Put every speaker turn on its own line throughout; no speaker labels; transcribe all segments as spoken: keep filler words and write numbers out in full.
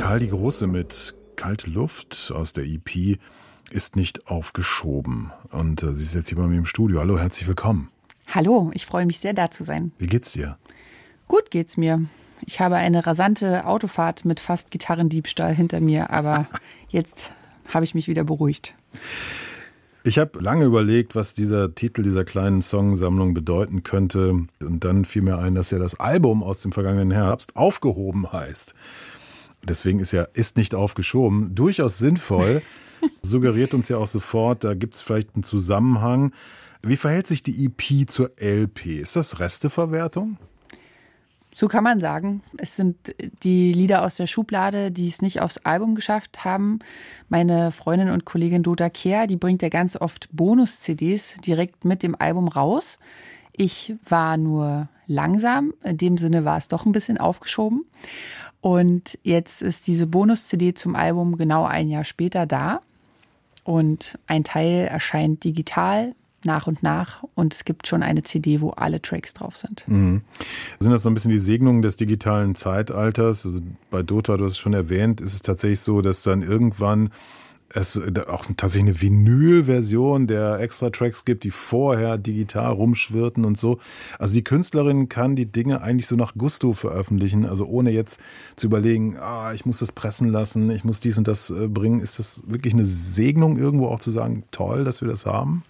Karl die Große mit Kalte Luft aus der E P ist nicht aufgeschoben. Und äh, sie ist jetzt hier bei mir im Studio. Hallo, herzlich willkommen.
Hallo, ich freue mich sehr, da zu sein.
Wie geht's dir?
Gut geht's mir. Ich habe eine rasante Autofahrt mit fast Gitarrendiebstahl hinter mir, aber jetzt habe ich mich wieder beruhigt.
Ich habe lange überlegt, was dieser Titel dieser kleinen Songsammlung bedeuten könnte. Und dann fiel mir ein, dass ja das Album aus dem vergangenen Herbst Aufgehoben heißt. Deswegen ist ja Ist nicht aufgeschoben durchaus sinnvoll. Suggeriert uns ja auch sofort, da gibt es vielleicht einen Zusammenhang. Wie verhält sich die E P zur L P? Ist das Resteverwertung?
So kann man sagen. Es sind die Lieder aus der Schublade, die es nicht aufs Album geschafft haben. Meine Freundin und Kollegin Dota Kehr, die bringt ja ganz oft Bonus-C Ds direkt mit dem Album raus. Ich war nur langsam. In dem Sinne war es doch ein bisschen aufgeschoben. Und jetzt ist diese Bonus-C D zum Album genau ein Jahr später da. Und ein Teil erscheint digital nach und nach. Und es gibt schon eine C D, wo alle Tracks drauf sind.
Mhm. Sind das so ein bisschen die Segnungen des digitalen Zeitalters? Also bei Dota, du hast es schon erwähnt, ist es tatsächlich so, dass dann irgendwann es auch tatsächlich eine Vinyl-Version der Extra-Tracks gibt, die vorher digital rumschwirrten und so. Also die Künstlerin kann die Dinge eigentlich so nach Gusto veröffentlichen, also ohne jetzt zu überlegen, ah, ich muss das pressen lassen, ich muss dies und das bringen. Ist das wirklich eine Segnung irgendwo auch zu sagen, toll, dass wir das haben?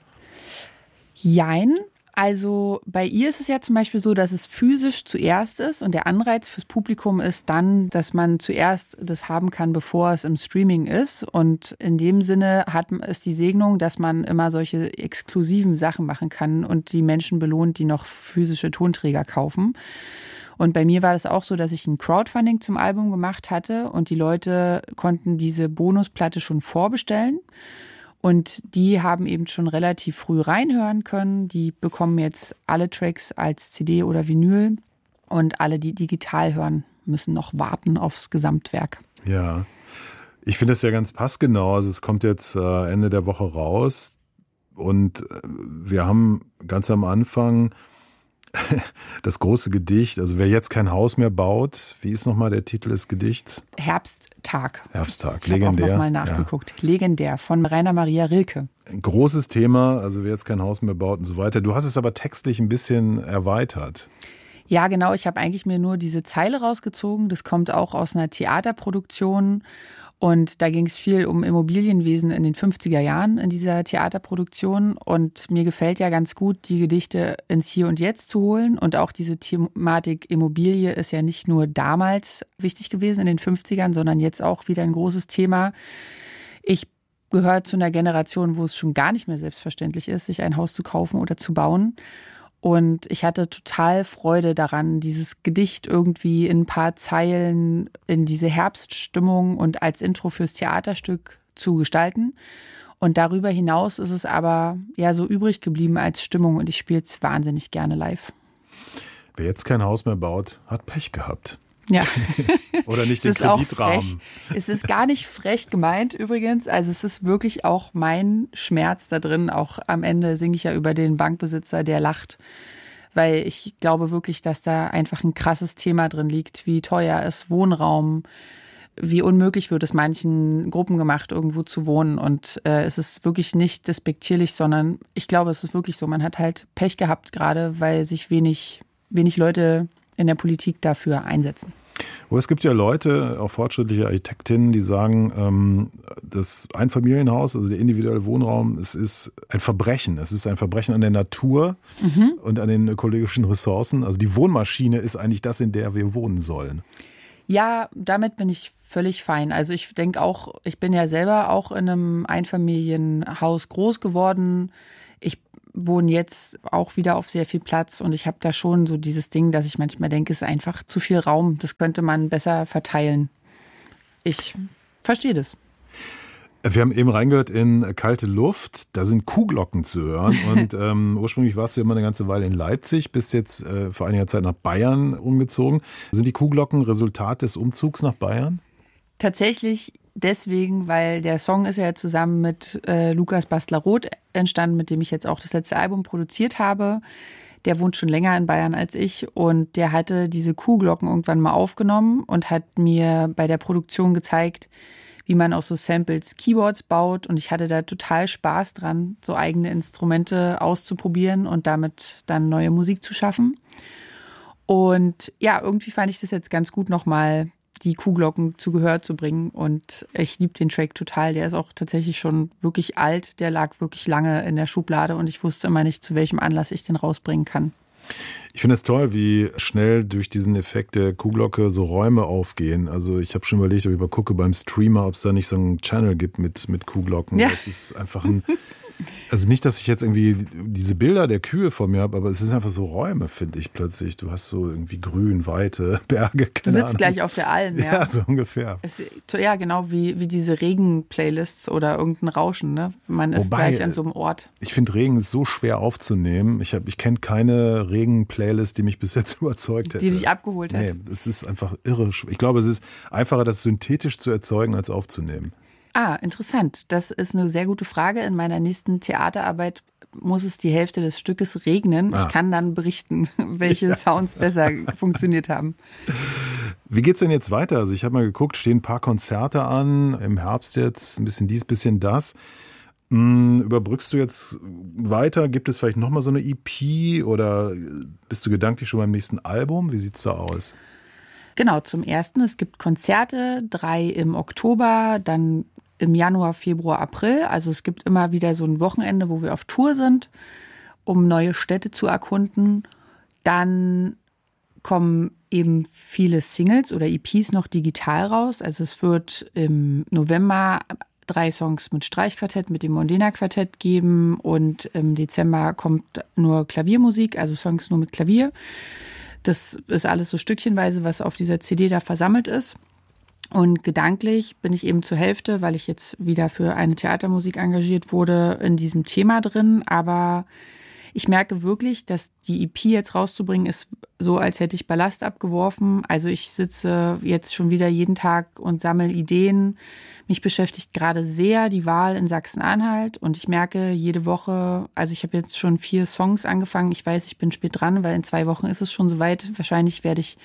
Jein. Also bei ihr ist es ja zum Beispiel so, dass es physisch zuerst ist und der Anreiz fürs Publikum ist dann, dass man zuerst das haben kann, bevor es im Streaming ist. Und in dem Sinne hat ist die Segnung, dass man immer solche exklusiven Sachen machen kann und die Menschen belohnt, die noch physische Tonträger kaufen. Und bei mir war das auch so, dass ich ein Crowdfunding zum Album gemacht hatte und die Leute konnten diese Bonusplatte schon vorbestellen. Und die haben eben schon relativ früh reinhören können. Die bekommen jetzt alle Tracks als C D oder Vinyl. Und alle, die digital hören, müssen noch warten aufs Gesamtwerk.
Ja, ich finde das ja ganz passgenau. Also es kommt jetzt Ende der Woche raus. Und wir haben ganz am Anfang das große Gedicht. Also wer jetzt kein Haus mehr baut, wie ist nochmal der Titel des Gedichts?
Herbsttag.
Herbsttag,
ich
legendär.
Ich habe auch nochmal nachgeguckt. Ja. Legendär, von Rainer Maria Rilke.
Ein großes Thema, also wer jetzt kein Haus mehr baut und so weiter. Du hast es aber textlich ein bisschen erweitert.
Ja, genau. Ich habe eigentlich mir nur diese Zeile rausgezogen. Das kommt auch aus einer Theaterproduktion. Und da ging es viel um Immobilienwesen in den fünfziger Jahren in dieser Theaterproduktion. Und mir gefällt ja ganz gut, die Gedichte ins Hier und Jetzt zu holen. Und auch diese Thematik Immobilie ist ja nicht nur damals wichtig gewesen in den fünfzigern, sondern jetzt auch wieder ein großes Thema. Ich gehöre zu einer Generation, wo es schon gar nicht mehr selbstverständlich ist, sich ein Haus zu kaufen oder zu bauen. Und ich hatte total Freude daran, dieses Gedicht irgendwie in ein paar Zeilen in diese Herbststimmung und als Intro fürs Theaterstück zu gestalten. Und darüber hinaus ist es aber ja so übrig geblieben als Stimmung und ich spiele es wahnsinnig gerne live.
Wer jetzt kein Haus mehr baut, hat Pech gehabt.
Ja.
Oder nicht den Kreditrahmen.
Es ist gar nicht frech gemeint übrigens. Also es ist wirklich auch mein Schmerz da drin. Auch am Ende singe ich ja über den Bankbesitzer, der lacht. Weil ich glaube wirklich, dass da einfach ein krasses Thema drin liegt. Wie teuer ist Wohnraum? Wie unmöglich wird es manchen Gruppen gemacht, irgendwo zu wohnen. Und äh, es ist wirklich nicht despektierlich, sondern ich glaube, es ist wirklich so. Man hat halt Pech gehabt gerade, weil sich wenig, wenig Leute in der Politik dafür einsetzen.
Oh, es gibt ja Leute, auch fortschrittliche Architektinnen, die sagen, ähm, das Einfamilienhaus, also der individuelle Wohnraum, es ist ein Verbrechen. Es ist ein Verbrechen an der Natur mhm. und an den ökologischen Ressourcen. Also die Wohnmaschine ist eigentlich das, in der wir wohnen sollen.
Ja, damit bin ich völlig fein. Also ich denke auch, ich bin ja selber auch in einem Einfamilienhaus groß geworden. Ich wohne jetzt auch wieder auf sehr viel Platz und ich habe da schon so dieses Ding, dass ich manchmal denke, es ist einfach zu viel Raum. Das könnte man besser verteilen. Ich verstehe das.
Wir haben eben reingehört in Kalte Luft, da sind Kuhglocken zu hören und ähm, ursprünglich warst du immer eine ganze Weile in Leipzig, bist jetzt äh, vor einiger Zeit nach Bayern umgezogen. Sind die Kuhglocken Resultat des Umzugs nach Bayern?
Tatsächlich deswegen, weil der Song ist ja zusammen mit äh, Lukas Bastler-Roth entstanden, mit dem ich jetzt auch das letzte Album produziert habe. der wohnt schon länger in Bayern als ich und der hatte diese Kuhglocken irgendwann mal aufgenommen und hat mir bei der Produktion gezeigt, wie man aus so Samples Keyboards baut. Und ich hatte da total Spaß dran, so eigene Instrumente auszuprobieren und damit dann neue Musik zu schaffen. Und ja, irgendwie fand ich das jetzt ganz gut, nochmal die Kuhglocken zu Gehör zu bringen. Und ich liebe den Track total. Der ist auch tatsächlich schon wirklich alt. Der lag wirklich lange in der Schublade und ich wusste immer nicht, zu welchem Anlass ich den rausbringen kann.
Ich finde es toll, wie schnell durch diesen Effekt der Kuhglocke so Räume aufgehen. Also ich habe schon überlegt, ob ich mal gucke beim Streamer, ob es da nicht so einen Channel gibt mit, mit Kuhglocken.
Ja.
Das ist einfach ein... Also nicht, dass ich jetzt irgendwie diese Bilder der Kühe vor mir habe, aber es ist einfach so Räume, finde ich plötzlich. Du hast so irgendwie Grün, Weite, Berge, keine
Du sitzt
Ahnung.
gleich auf der Alm, ja.
Ja, so ungefähr.
Es, ja, genau wie, wie diese Regen-Playlists oder irgendein Rauschen, ne? Man ist
Wobei,
gleich an so einem Ort.
Ich finde, Regen ist so schwer aufzunehmen. Ich, hab- ich kenne keine Regen-Playlist, die mich bis jetzt überzeugt hätte.
Die dich abgeholt hat.
Nee, es ist einfach irre. schw- Ich glaube, es ist einfacher, das synthetisch zu erzeugen, als aufzunehmen.
Ah, interessant. Das ist eine sehr gute Frage. In meiner nächsten Theaterarbeit muss es die Hälfte des Stückes regnen.
Ah.
Ich kann dann berichten, welche
Ja.
Sounds besser funktioniert haben.
Wie geht's denn jetzt weiter? Also ich habe mal geguckt, stehen ein paar Konzerte an, im Herbst jetzt ein bisschen dies, bisschen das. Hm, überbrückst du jetzt weiter? Gibt es vielleicht nochmal so eine E P oder bist du gedanklich schon beim nächsten Album? Wie sieht's da aus?
Genau, zum Ersten, es gibt Konzerte, drei im Oktober, dann im Januar, Februar, April. Also es gibt immer wieder so ein Wochenende, wo wir auf Tour sind, um neue Städte zu erkunden. Dann kommen eben viele Singles oder E Ps noch digital raus. Also es wird im November drei Songs mit Streichquartett, mit dem Mondena Quartett geben und im Dezember kommt nur Klaviermusik, also Songs nur mit Klavier. Das ist alles so stückchenweise, was auf dieser C D da versammelt ist. Und gedanklich bin ich eben zur Hälfte, weil ich jetzt wieder für eine Theatermusik engagiert wurde, in diesem Thema drin. Aber ich merke wirklich, dass die E P jetzt rauszubringen ist so, als hätte ich Ballast abgeworfen. Also ich sitze jetzt schon wieder jeden Tag und sammle Ideen. Mich beschäftigt gerade sehr die Wahl in Sachsen-Anhalt. Und ich merke jede Woche, also ich habe jetzt schon vier Songs angefangen. Ich weiß, ich bin spät dran, weil in zwei Wochen ist es schon soweit. Wahrscheinlich werde ich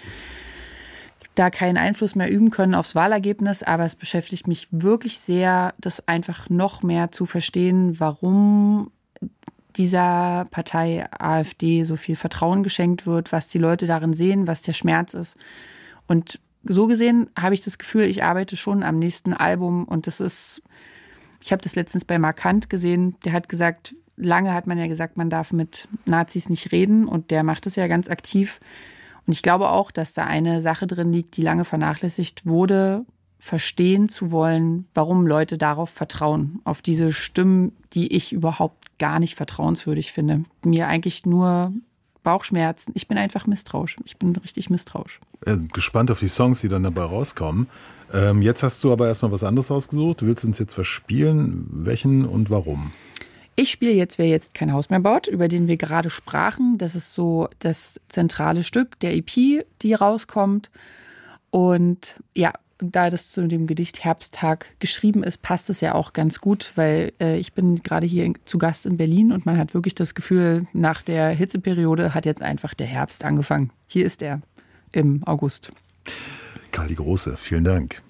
da keinen Einfluss mehr üben können aufs Wahlergebnis, aber es beschäftigt mich wirklich sehr, das einfach noch mehr zu verstehen, warum dieser Partei AfD so viel Vertrauen geschenkt wird, was die Leute darin sehen, was der Schmerz ist. Und so gesehen habe ich das Gefühl, ich arbeite schon am nächsten Album und das ist, ich habe das letztens bei Markant gesehen, der hat gesagt, lange hat man ja gesagt, man darf mit Nazis nicht reden und der macht es ja ganz aktiv. Und ich glaube auch, dass da eine Sache drin liegt, die lange vernachlässigt wurde, verstehen zu wollen, warum Leute darauf vertrauen, auf diese Stimmen, die ich überhaupt gar nicht vertrauenswürdig finde. Mir eigentlich nur Bauchschmerzen. Ich bin einfach misstrauisch. Ich bin richtig misstrauisch.
Äh, gespannt auf die Songs, die dann dabei rauskommen. Ähm, jetzt hast du aber erstmal was anderes ausgesucht. Du willst uns jetzt verspielen. Welchen und warum?
Ich spiele jetzt, wer jetzt kein Haus mehr baut, über den wir gerade sprachen. Das ist so das zentrale Stück der E P, die rauskommt. Und ja, da das zu dem Gedicht Herbsttag geschrieben ist, passt es ja auch ganz gut, weil äh, ich bin gerade hier zu Gast in Berlin und man hat wirklich das Gefühl, nach der Hitzeperiode hat jetzt einfach der Herbst angefangen. Hier ist er im August.
Karl die Große, vielen Dank.